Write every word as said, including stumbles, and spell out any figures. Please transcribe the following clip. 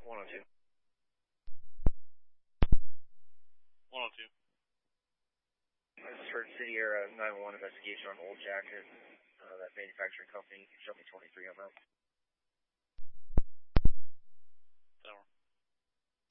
one oh two. one oh two. I just heard City Air uh, nine one one investigation on Old Jacket, uh, that manufacturing company. Show me twenty-three on that.